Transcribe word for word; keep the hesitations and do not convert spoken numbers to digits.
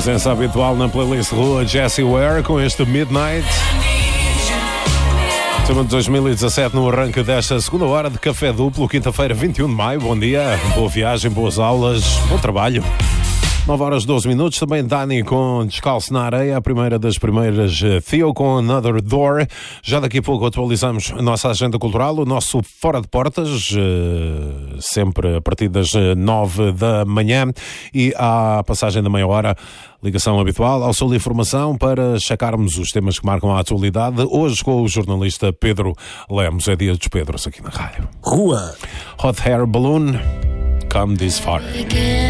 Presença habitual na playlist Rua, Jessie Ware com este Midnight. Tema de dois mil e dezassete no arranque desta segunda hora de Café Duplo, quinta-feira, vinte e um de maio. Bom dia, boa viagem, boas aulas, bom trabalho. nove horas e doze minutos, também Dani com Descalço na Areia, a primeira das primeiras, Theo com Another Door. Já daqui a pouco atualizamos a nossa agenda cultural, o nosso Fora de Portas, sempre a partir das nove da manhã, e à passagem da meia hora, ligação habitual ao Sul de Informação para checarmos os temas que marcam a atualidade. Hoje com o jornalista Pedro Lemos, é dia dos Pedros aqui na rádio. Rua. Hot Air Balloon, Come This Far.